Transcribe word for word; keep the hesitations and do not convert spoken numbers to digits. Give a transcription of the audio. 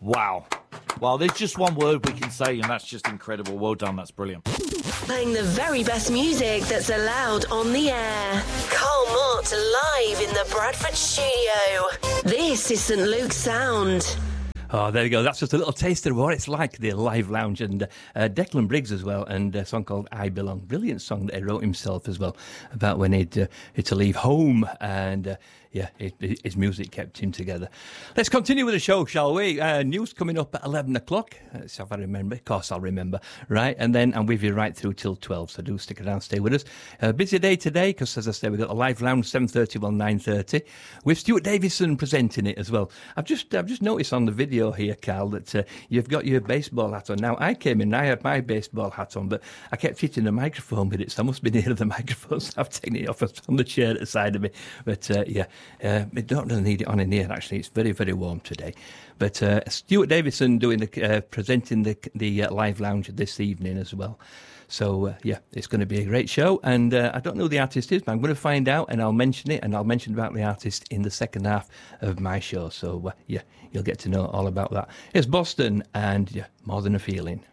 Wow. Well, there's just one word we can say, and that's just incredible. Well done. That's brilliant. Playing the very best music that's allowed on the air. Carl Mott live in the Bradford studio. This is St Luke's Sound. Oh, there you go. That's just a little taster of what it's like, the live lounge. And uh, Declan Briggs as well, and a song called I Belong. Brilliant song that he wrote himself as well, about when he'd, uh, he'd to leave home. And uh, yeah, it, it, his music kept him together. Let's continue with the show, shall we? Uh, news coming up at eleven o'clock. Let's see if I remember. Of course I'll remember. Right, and then I'm with you right through till twelve, so do stick around, stay with us. A uh, busy day today, because as I said, we've got a live lounge, seven thirty till nine thirty, with Stuart Davison presenting it as well. I've just I've just noticed on the video here, Carl, that uh, you've got your baseball hat on. Now, I came in, I had my baseball hat on, but I kept hitting the microphone with it, so I must be near the microphone, so I've taken it off on the chair at the side of me. But uh, yeah, uh, I don't really need it on in here, actually. It's very, very warm today. But uh, Stuart Davison doing the, uh, presenting the, the uh, live lounge this evening as well. So, uh, yeah, it's going to be a great show. And uh, I don't know who the artist is, but I'm going to find out, and I'll mention it, and I'll mention about the artist in the second half of my show. So, uh, yeah, you'll get to know all about that. It's Boston, and yeah, More Than a Feeling.